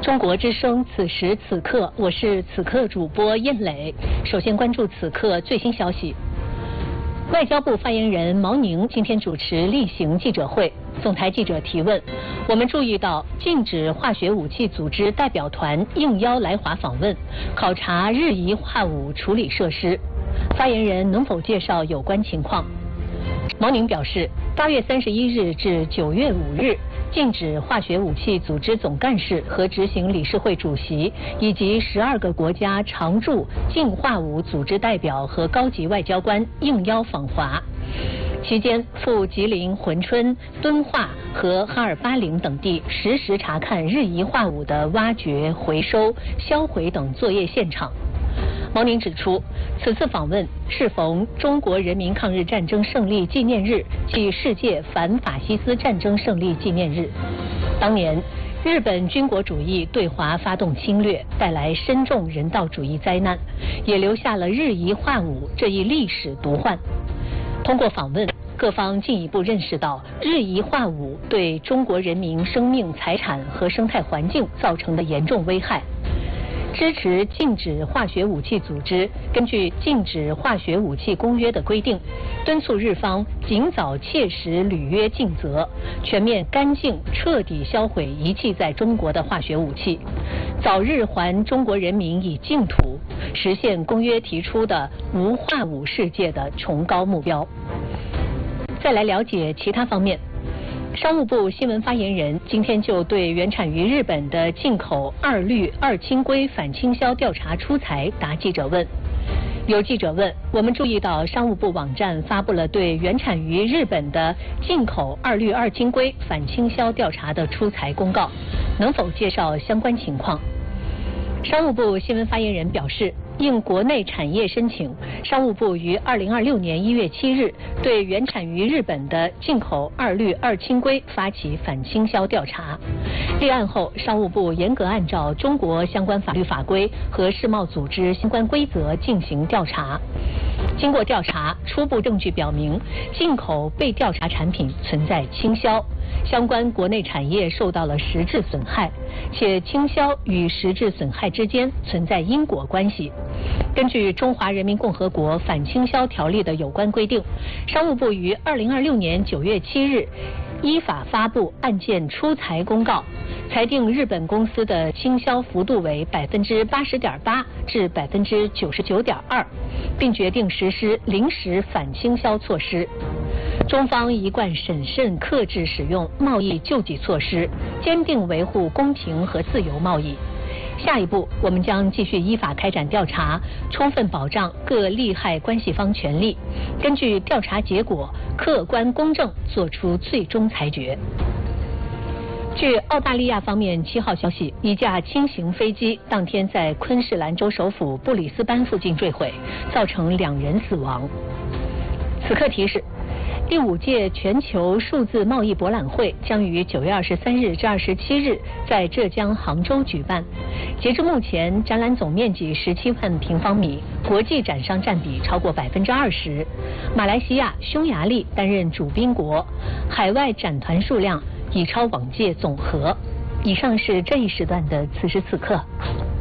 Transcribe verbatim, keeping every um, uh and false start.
中国之声，此时此刻，我是此刻主播燕磊。首先关注此刻最新消息。外交部发言人毛宁今天主持例行记者会，总台记者提问：我们注意到禁止化学武器组织代表团应邀来华访问，考察日宜化武处理设施。发言人能否介绍有关情况？毛宁表示，八月三十一日至九月五日。禁止化学武器组织总干事和执行理事会主席以及十二个国家常驻禁化武组织代表和高级外交官应邀访华。期间赴吉林珲春、敦化和哈尔巴陵等地实时查看日宜化武的挖掘、回收、销毁等作业现场。毛宁指出，此次访问适逢中国人民抗日战争胜利纪念日暨世界反法西斯战争胜利纪念日。当年，日本军国主义对华发动侵略，带来深重人道主义灾难，也留下了日宜化武这一历史毒患。通过访问，各方进一步认识到日宜化武对中国人民生命、财产和生态环境造成的严重危害。支持禁止化学武器组织根据《禁止化学武器公约》的规定，敦促日方尽早切实履约尽责，全面干净彻底销毁遗弃在中国的化学武器，早日还中国人民以净土，实现公约提出的无化武世界的崇高目标。再来了解其他方面。商务部新闻发言人今天就对原产于日本的进口二氯二氢硅反倾销调查出材答记者问。有记者问，我们注意到商务部网站发布了对原产于日本的进口二氯二氢硅反倾销调查的出材公告，能否介绍相关情况？商务部新闻发言人表示，应国内产业申请，商务部于二零二六年一月七日对原产于日本的进口二氯二氢硅发起反倾销调查。立案后，商务部严格按照中国相关法律法规和世贸组织相关规则进行调查。经过调查，初步证据表明，进口被调查产品存在倾销，相关国内产业受到了实质损害，且倾销与实质损害之间存在因果关系。根据《中华人民共和国反倾销条例》的有关规定，商务部于二零二六年九月七日依法发布案件出材公告，裁定日本公司的倾销幅度为百分之八十点八至百分之九十九点二，并决定实施临时反倾销措施。中方一贯审慎克制使用贸易救济措施，坚定维护公平和自由贸易。下一步，我们将继续依法开展调查，充分保障各利害关系方权利，根据调查结果客观公正作出最终裁决。据澳大利亚方面七号消息，一架轻型飞机当天在昆士兰州首府布里斯班附近坠毁，造成两人死亡。此刻提示，第五届全球数字贸易博览会将于九月二十三日至二十七日在浙江杭州举办。截至目前，展览总面积十七万平方米，国际展商占比超过百分之二十。马来西亚、匈牙利担任主宾国，海外展团数量已超往届总和。以上是这一时段的此时此刻。